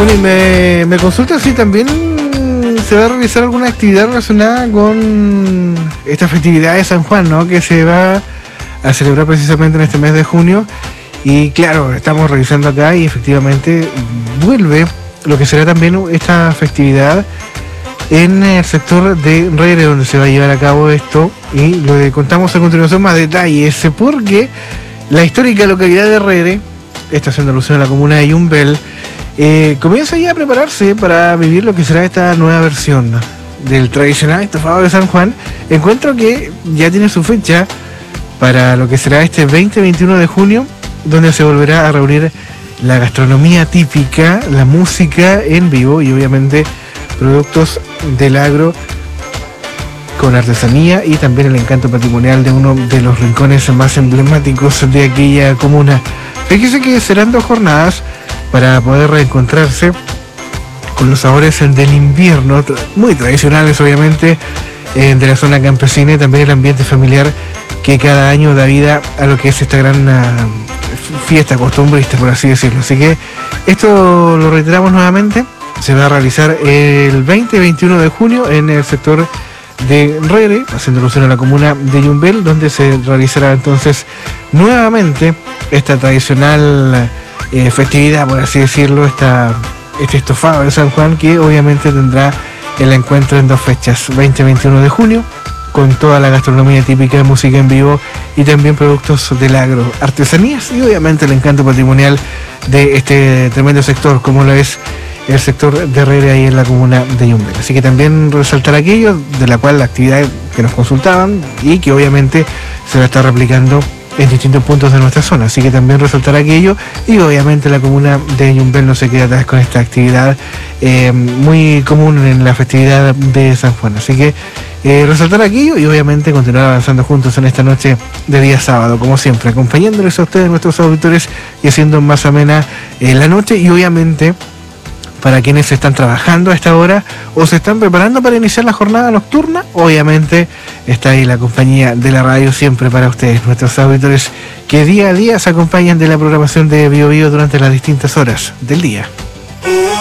Bueno, y me consulta si también se va a realizar alguna actividad relacionada con esta festividad de San Juan, ¿no? Que se va a celebrar precisamente en este mes de junio. Y claro, estamos revisando acá y efectivamente vuelve lo que será también esta festividad en el sector de Rere, donde se va a llevar a cabo esto, y le contamos a continuación más detalles, porque la histórica localidad de Rere, esta haciendo alusión a la comuna de Yumbel, comienza ya a prepararse para vivir lo que será esta nueva versión del tradicional estofado de San Juan. Encuentro que ya tiene su fecha para lo que será este 20-21 de junio, donde se volverá a reunir la gastronomía típica, la música en vivo y obviamente productos del agro con artesanía y también el encanto patrimonial de uno de los rincones más emblemáticos de aquella comuna. Fíjese que serán 2 jornadas para poder reencontrarse con los sabores del invierno, muy tradicionales obviamente, de la zona campesina, y también el ambiente familiar que cada año da vida a lo que es esta gran fiesta costumbrista, por así decirlo. Así que esto lo reiteramos nuevamente, se va a realizar el 20-21 de junio en el sector de Rere, haciendo alusión a la comuna de Yumbel, donde se realizará entonces nuevamente esta tradicional festividad, por así decirlo, este estofado de San Juan, que obviamente tendrá el encuentro en 2 fechas, 20-21 de junio, con toda la gastronomía típica de música en vivo y también productos del agro, artesanías y obviamente el encanto patrimonial de este tremendo sector, como lo es el sector de Rere ahí en la comuna de Yumbel. Así que también resaltar aquello de la cual la actividad que nos consultaban y que obviamente se va a estar replicando en distintos puntos de nuestra zona. Así que también resaltar aquello y obviamente la comuna de Yumbel no se queda atrás con esta actividad muy común en la festividad de San Juan. Así que resaltar aquello y obviamente continuar avanzando juntos en esta noche de día sábado, como siempre, acompañándoles a ustedes, nuestros auditores, y haciendo más amena la noche, y obviamente para quienes están trabajando a esta hora o se están preparando para iniciar la jornada nocturna, obviamente está ahí la compañía de la radio siempre para ustedes, nuestros auditores que día a día se acompañan de la programación de Bio Bio durante las distintas horas del día.